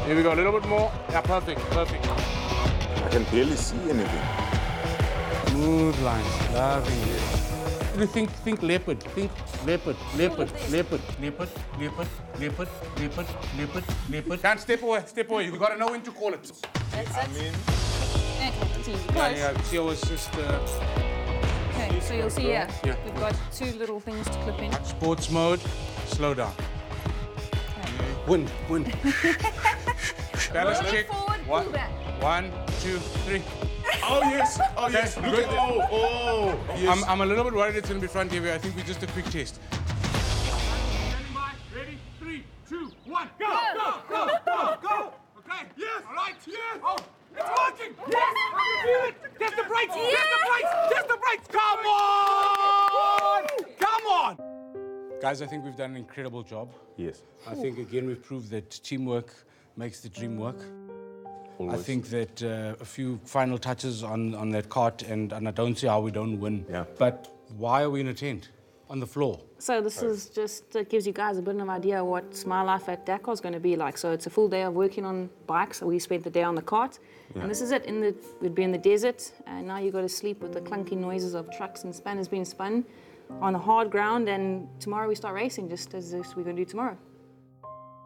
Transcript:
Here we go, a little bit more. Yeah, perfect, perfect. I can barely see anything. Smooth lines, loving it. You think leopard, think leopard, leopard, leopard, leopard, leopard, leopard, leopard, leopard, leopard. Can't step away. You gotta know when to call it. That's it. mean, Okay, it's easy. Yeah, Close. yeah, see, I was just Okay, so you'll see here, Yeah. we've got two little things to clip in. sports mode, slow down. Wind. Balance Roll check. forward, pull back. 1, 2, 3. oh yes, oh yes, Okay, look good. at, oh, yes. I'm a little bit worried it's going to be front heavy. I think we just a quick test. Standing by. Ready? 3, 2, 1. Go! Go! Okay. Yes. All right. Yes. Oh, it's working. Yes. I can feel it. Test the brakes. Test the brakes. Come on! Come on! Guys, I think we've done an incredible job. Yes. I think, again, we've proved that teamwork makes the dream work. Always. I think that a few final touches on that cart, and I don't see how we don't win. Yeah. But why are we in a tent? On the floor? So this is just gives you guys a bit of an idea what my life at Dakar is going to be like. So it's a full day of working on bikes. We spent the day on the cart, and this is it. We'd be in the desert, and now you go to sleep with the clunky noises of trucks and spanners being spun on the hard ground. And tomorrow we start racing, just as we're going to do tomorrow.